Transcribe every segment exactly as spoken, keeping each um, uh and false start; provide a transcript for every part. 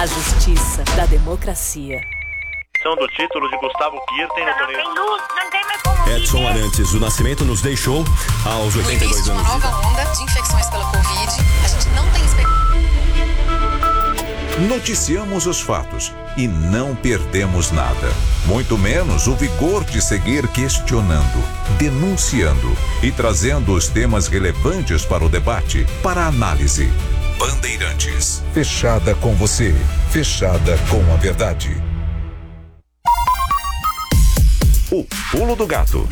A justiça da democracia. Do título de Gustavo Kirten. Não tem luz, não tem mais como Edson viver. Arantes do Nascimento nos deixou aos oitenta e dois anos. No início de uma nova onda de infecções pela Covid, a gente não tem expectativa. Noticiamos os fatos e não perdemos nada. Muito menos o vigor de seguir questionando, denunciando e trazendo os temas relevantes para o debate, para a análise. Bandeirantes. Fechada com você. Fechada com a verdade. O Pulo do Gato.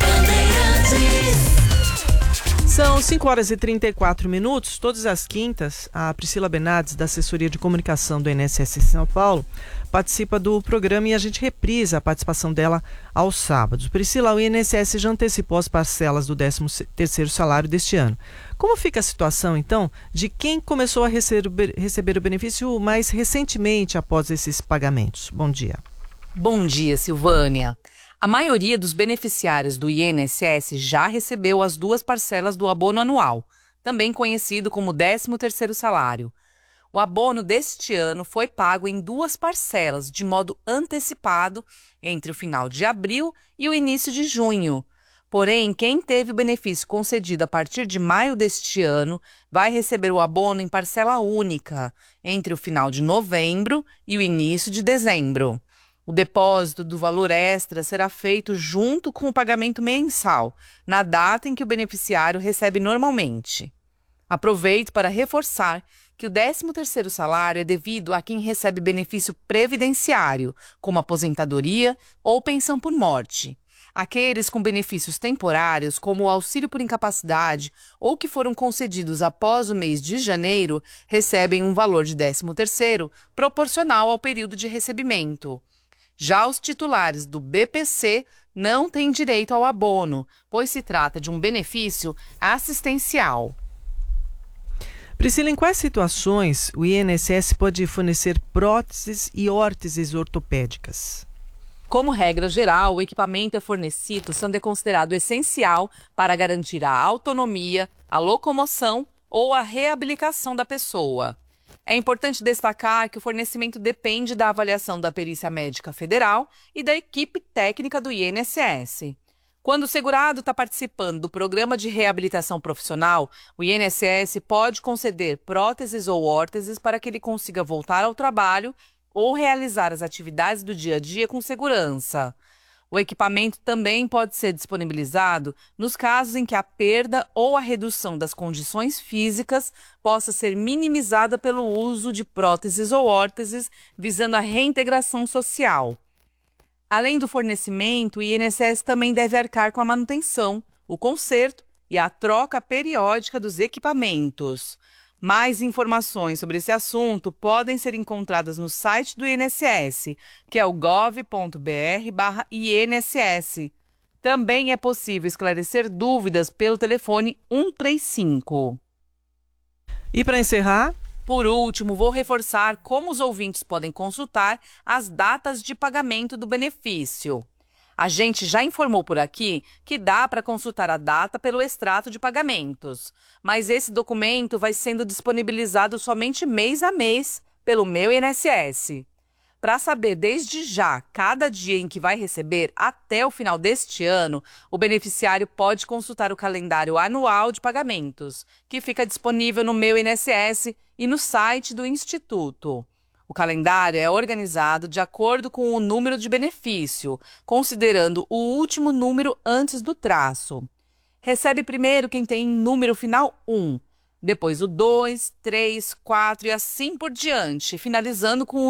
São cinco horas e trinta e quatro minutos. Todas as quintas, a Priscila Bernardes, da Assessoria de Comunicação do I N S S em São Paulo, participa do programa e a gente reprisa a participação dela aos sábados. Priscila, o I N S S já antecipou as parcelas do décimo terceiro salário deste ano. Como fica a situação, então, de quem começou a receber, receber o benefício mais recentemente após esses pagamentos? Bom dia. Bom dia, Silvânia. A maioria dos beneficiários do I N S S já recebeu as duas parcelas do abono anual, também conhecido como décimo terceiro salário. O abono deste ano foi pago em duas parcelas, de modo antecipado, entre o final de abril e o início de junho. Porém, quem teve o benefício concedido a partir de maio deste ano vai receber o abono em parcela única, entre o final de novembro e o início de dezembro. O depósito do valor extra será feito junto com o pagamento mensal, na data em que o beneficiário recebe normalmente. Aproveito para reforçar que o décimo terceiro salário é devido a quem recebe benefício previdenciário, como aposentadoria ou pensão por morte. Aqueles com benefícios temporários, como o auxílio por incapacidade ou que foram concedidos após o mês de janeiro, recebem um valor de décimo terceiro proporcional ao período de recebimento. Já os titulares do B P C não têm direito ao abono, pois se trata de um benefício assistencial. Priscila, em quais situações o I N S S pode fornecer próteses e órteses ortopédicas? Como regra geral, o equipamento é fornecido sendo considerado essencial para garantir a autonomia, a locomoção ou a reabilitação da pessoa. É importante destacar que o fornecimento depende da avaliação da Perícia Médica Federal e da equipe técnica do I N S S. Quando o segurado está participando do programa de reabilitação profissional, o I N S S pode conceder próteses ou órteses para que ele consiga voltar ao trabalho ou realizar as atividades do dia a dia com segurança. O equipamento também pode ser disponibilizado nos casos em que a perda ou a redução das condições físicas possa ser minimizada pelo uso de próteses ou órteses, visando a reintegração social. Além do fornecimento, o I N S S também deve arcar com a manutenção, o conserto e a troca periódica dos equipamentos. Mais informações sobre esse assunto podem ser encontradas no site do I N S S, que é o gov ponto br barra I N S S. Também é possível esclarecer dúvidas pelo telefone cento e trinta e cinco. E para encerrar? Por último, vou reforçar como os ouvintes podem consultar as datas de pagamento do benefício. A gente já informou por aqui que dá para consultar a data pelo extrato de pagamentos, mas esse documento vai sendo disponibilizado somente mês a mês pelo Meu I N S S. Para saber desde já cada dia em que vai receber até o final deste ano, o beneficiário pode consultar o calendário anual de pagamentos, que fica disponível no Meu I N S S e no site do Instituto. O calendário é organizado de acordo com o número de benefício, considerando o último número antes do traço. Recebe primeiro quem tem número final um, depois o dois, três, quatro e assim por diante, finalizando com o